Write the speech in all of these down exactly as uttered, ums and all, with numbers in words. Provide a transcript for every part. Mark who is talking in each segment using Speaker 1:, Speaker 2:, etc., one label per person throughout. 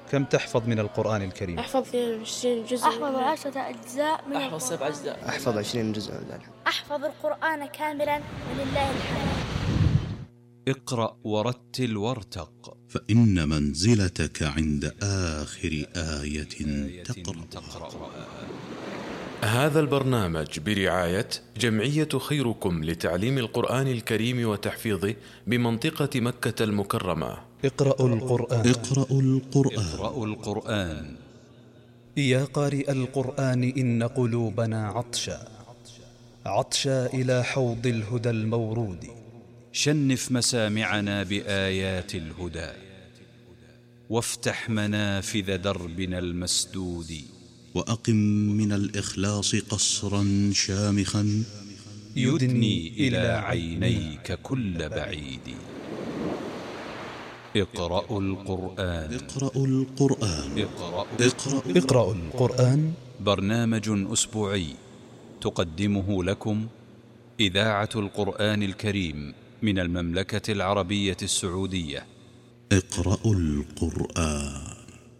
Speaker 1: كم تحفظ من القرآن الكريم؟
Speaker 2: أحفظ عشرين جزء.
Speaker 3: أحفظ عشرة أجزاء من
Speaker 4: أحفظ سبع أجزاء.
Speaker 5: أحفظ عشرين جزء.
Speaker 3: أحفظ القرآن كاملا ولله الحمد.
Speaker 6: اقرأ ورتل وارتق،
Speaker 7: فإن منزلتك عند آخر آية تقرأ.
Speaker 8: هذا البرنامج برعاية جمعية خيركم لتعليم القرآن الكريم وتحفيظه بمنطقة مكة المكرمة.
Speaker 1: اقرأوا القرآن.
Speaker 7: اقرأوا القرآن.
Speaker 6: اقرأوا القرآن.
Speaker 1: يا قارئ القرآن إن قلوبنا عطشا عطشا إلى حوض الهدى المورود.
Speaker 6: شنف مسامعنا بآيات الهدى، وافتح منافذ دربنا المسدود.
Speaker 7: وأقم من الإخلاص قصرا شامخا
Speaker 6: يدني إلى عينيك كل بعيد. اقرأوا القرآن.
Speaker 7: اقرأوا القرآن.
Speaker 6: اقرأوا,
Speaker 7: اقرأوا,
Speaker 1: اقرأوا القرآن.
Speaker 6: برنامج أسبوعي تقدمه لكم إذاعة القرآن الكريم من المملكة العربية السعودية.
Speaker 7: اقرأوا القرآن.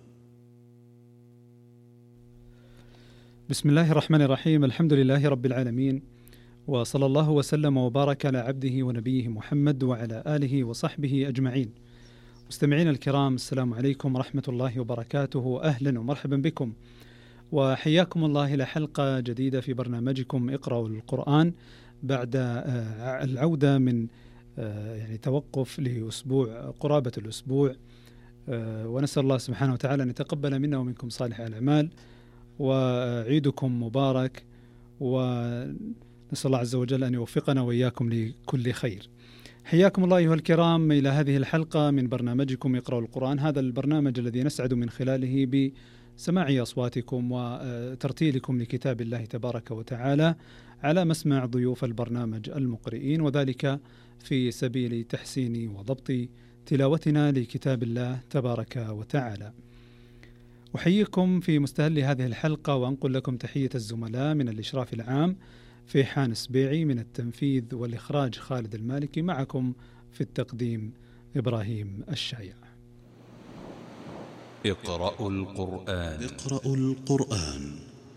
Speaker 9: بسم الله الرحمن الرحيم. الحمد لله رب العالمين، وصلى الله وسلم وبارك على عبده ونبيه محمد وعلى آله وصحبه أجمعين. مستمعينا الكرام، السلام عليكم ورحمة الله وبركاته. أهلا ومرحبا بكم، وحياكم الله إلى حلقة جديدة في برنامجكم اقرأوا القرآن بعد العودة من يعني توقف لأسبوع قرابة الأسبوع، ونسأل الله سبحانه وتعالى أن يتقبل منا ومنكم صالح الأعمال، وعيدكم مبارك، ونسأل الله عز وجل أن يوفقنا وإياكم لكل خير. حياكم الله أيها الكرام إلى هذه الحلقة من برنامجكم اقرأوا القرآن، هذا البرنامج الذي نسعد من خلاله بسماع أصواتكم وترتيلكم لكتاب الله تبارك وتعالى على مسمع ضيوف البرنامج المقرئين، وذلك في سبيل تحسين وضبط تلاوتنا لكتاب الله تبارك وتعالى. أحييكم في مستهل هذه الحلقة، وأنقل لكم تحية الزملاء من الإشراف العام في حان سبيعي، من التنفيذ والإخراج خالد المالكي، معكم في التقديم إبراهيم الشايع.
Speaker 6: اقرأوا القرآن.
Speaker 7: اقرأوا القرآن.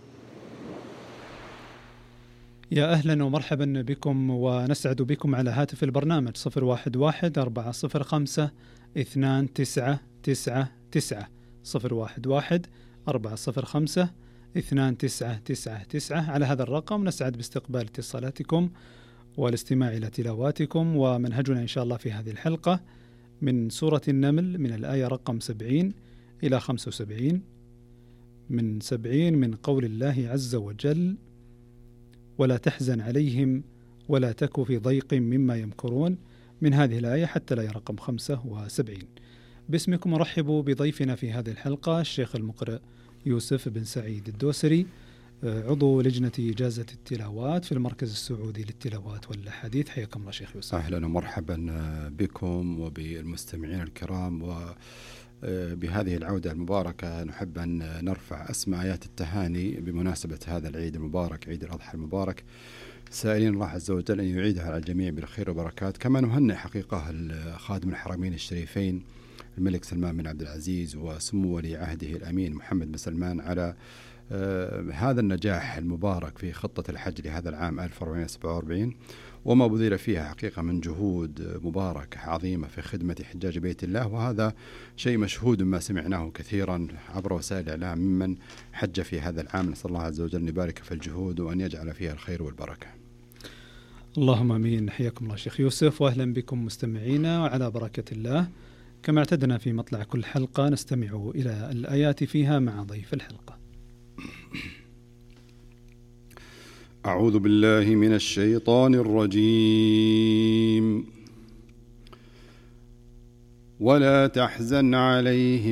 Speaker 9: يا أهلا ومرحبا بكم، ونسعد بكم على هاتف البرنامج صفر واحد واحد أربعة صفر خمسة اثنان تسعة تسعة تسعة صفر واحد واحد أربعة صفر خمسة اثنان تسعة تسعة تسعة. على هذا الرقم نسعد باستقبال اتصالاتكم والاستماع إلى تلاواتكم. ومنهجنا إن شاء الله في هذه الحلقة من سورة النمل من الآية رقم سبعين إلى خمسة وسبعين. من سبعين من قول الله عز وجل: ولا تحزن عليهم ولا تك في ضيق مما يمكرون، من هذه الآية حتى الآية رقم خمسة وسبعين. باسمكم أرحب بضيفنا في هذه الحلقة الشيخ المقرئ يوسف بن سعيد الدوسري، عضو لجنة إجازة التلاوات في المركز السعودي للتلاوات والأحاديث. حياكم الله شيخ يوسف.
Speaker 10: أهلا ومرحبا بكم وبالمستمعين الكرام. وبهذه العودة المباركة نحب أن نرفع أسمى آيات التهاني بمناسبة هذا العيد المبارك، عيد الأضحى المبارك، سائلين الله عز وجل أن يعيدها على الجميع بالخير وبركات. كما نهنئ حقيقة خادم الحرمين الشريفين الملك سلمان بن عبد العزيز وسمو ولي عهده الأمين محمد بن سلمان على آه هذا النجاح المبارك في خطة الحج لهذا العام ألف وأربعمائة وسبعة وأربعين، وما بذل فيها حقيقة من جهود مباركة عظيمة في خدمة حجاج بيت الله. وهذا شيء مشهود ما سمعناه كثيرا عبر وسائل الإعلام ممن حج في هذا العام. نسأل الله عز وجل أن يبارك في الجهود وأن يجعل فيها الخير والبركة.
Speaker 9: اللهم آمين. حياكم الله شيخ يوسف، وأهلا بكم مستمعينا، وعلى بركة الله كما اعتدنا في مطلع كل حلقة نستمع إلى الآيات فيها مع ضيف الحلقة.
Speaker 10: أعوذ بالله من الشيطان الرجيم. ولا تحزن عليهم